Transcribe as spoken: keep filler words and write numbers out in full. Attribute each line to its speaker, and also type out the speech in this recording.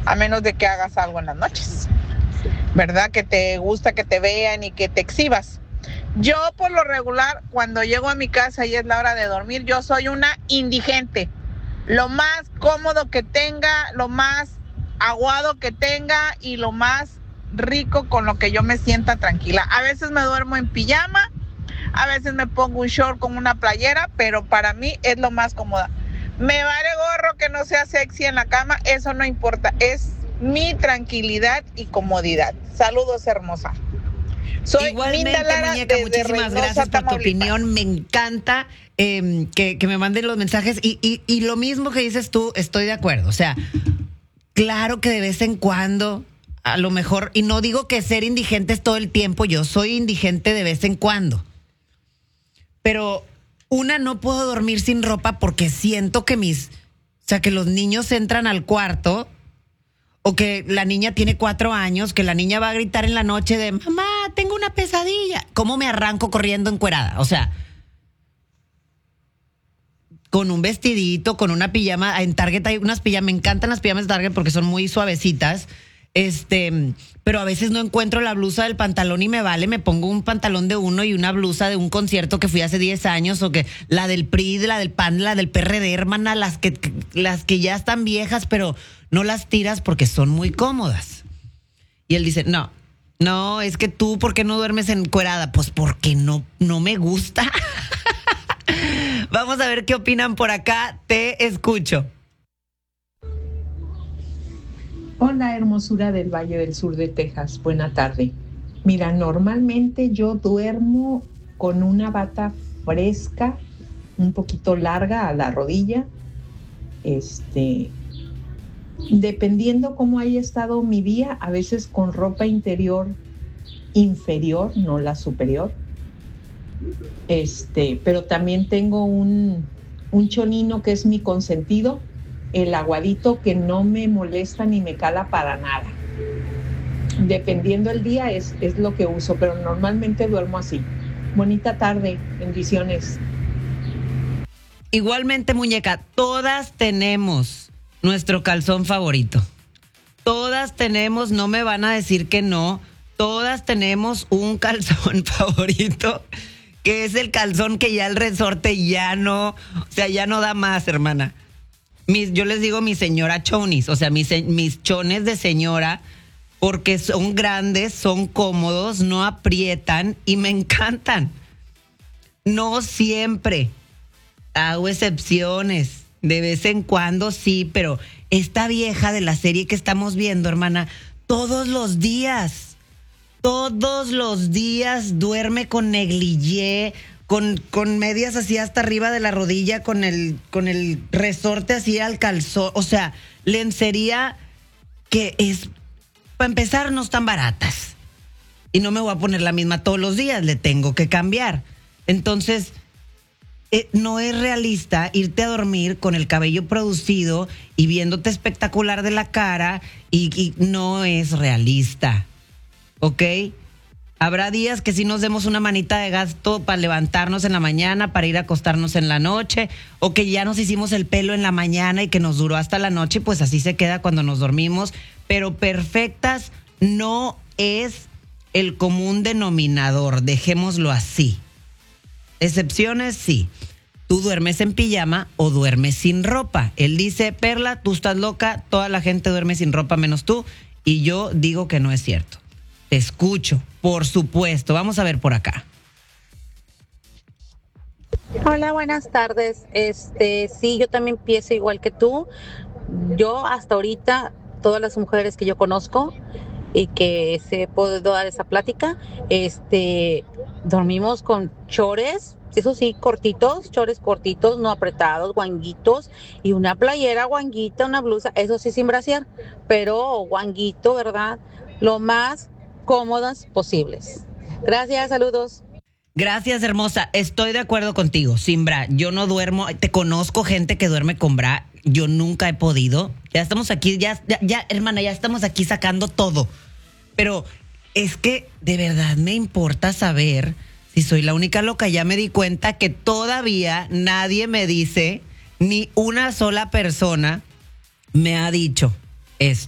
Speaker 1: a menos de que hagas algo en las noches, ¿verdad? Que te gusta que te vean y que te exhibas. Yo por lo regular, cuando llego a mi casa y es la hora de dormir, yo soy una indigente. Lo más cómodo que tenga, lo más aguado que tenga y lo más rico con lo que yo me sienta tranquila. A veces me duermo en pijama, a veces me pongo un short con una playera, pero para mí es lo más cómoda. Me vale gorro que no sea sexy en la cama, eso no importa, es mi tranquilidad y comodidad. Saludos, hermosa. Soy
Speaker 2: Igualmente,
Speaker 1: Minda Lara,
Speaker 2: muñeca,
Speaker 1: desde
Speaker 2: muchísimas
Speaker 1: Reynosa,
Speaker 2: gracias por tu
Speaker 1: Tamaulipas.
Speaker 2: opinión. Me encanta eh, que, que me manden los mensajes. Y, y, y lo mismo que dices tú, estoy de acuerdo. O sea, claro que de vez en cuando, a lo mejor, y no digo que ser indigente es todo el tiempo, yo soy indigente de vez en cuando. Pero una, no puedo dormir sin ropa porque siento que mis, o sea, que los niños entran al cuarto. O que la niña tiene cuatro años, que la niña va a gritar en la noche de mamá, tengo una pesadilla. ¿Cómo me arranco corriendo encuerada? O sea, con un vestidito, con una pijama. En Target hay unas pijamas, me encantan las pijamas de Target porque son muy suavecitas. Este, pero a veces no encuentro la blusa del pantalón y me vale, me pongo un pantalón de uno y una blusa de un concierto que fui hace diez años, o que la del P R I, la del P A N, la del P R D, hermana, las que, las que ya están viejas, pero no las tiras porque son muy cómodas. Y él dice, no, no, es que tú, ¿por qué no duermes encuerada? Pues porque no, no me gusta. Vamos a ver qué opinan por acá, te escucho.
Speaker 3: Hola, hermosura del Valle del Sur de Texas. Buena tarde. Mira, normalmente yo duermo con una bata fresca, un poquito larga a la rodilla. Este, dependiendo cómo haya estado mi día, a veces con ropa interior inferior, no la superior. Este, pero también tengo un, un chonino que es mi consentido, el aguadito, que no me molesta ni me cala para nada. Dependiendo el día es, es lo que uso, pero normalmente duermo así. Bonita tarde, bendiciones.
Speaker 2: Igualmente, muñeca, todas tenemos nuestro calzón favorito. Todas tenemos, no me van a decir que no, todas tenemos un calzón favorito, que es el calzón que ya el resorte ya no, o sea, ya no da más, hermana. Mis, yo les digo mi señora chonis, o sea, mis, mis chones de señora, porque son grandes, son cómodos, no aprietan y me encantan. No siempre, hago excepciones, de vez en cuando sí, pero esta vieja de la serie que estamos viendo, hermana, todos los días, todos los días duerme con negligé, Con, con medias así hasta arriba de la rodilla, con el, con el resorte así al calzón. O sea, lencería que es, para empezar, no están baratas. Y no me voy a poner la misma todos los días, le tengo que cambiar. Entonces, eh, no es realista irte a dormir con el cabello producido y viéndote espectacular de la cara, y, y no es realista, ¿ok? Habrá días que sí nos demos una manita de gasto para levantarnos en la mañana, para ir a acostarnos en la noche, o que ya nos hicimos el pelo en la mañana y que nos duró hasta la noche, pues así se queda cuando nos dormimos. Pero perfectas no es el común denominador, dejémoslo así. Excepciones, sí. Tú duermes en pijama o duermes sin ropa. Él dice, Perla, tú estás loca, toda la gente duerme sin ropa menos tú, y yo digo que no es cierto. Te escucho, por supuesto. Vamos a ver por acá.
Speaker 4: Hola, buenas tardes. Este, sí, yo también pienso igual que tú. Yo hasta ahorita, todas las mujeres que yo conozco y que se puede dar esa plática, este, dormimos con chores, eso sí, cortitos, chores cortitos, no apretados, guanguitos, y una playera guanguita, una blusa, eso sí sin brasier, pero guanguito, ¿verdad? Lo más cómodas posibles. Gracias, saludos.
Speaker 2: Gracias, hermosa. Estoy de acuerdo contigo, sin bra. Yo no duermo, te conozco gente que duerme con bra. Yo nunca he podido. Ya estamos aquí, ya, ya, ya, hermana, ya estamos aquí sacando todo. Pero es que de verdad me importa saber si soy la única loca. Ya me di cuenta que todavía nadie me dice, ni una sola persona me ha dicho esto.